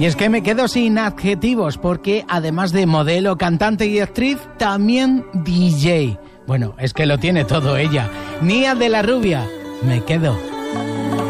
Y es que me quedo sin adjetivos porque además de modelo, cantante y actriz, también DJ. Bueno, es que lo tiene todo ella. Nia de la Rubia, me quedo.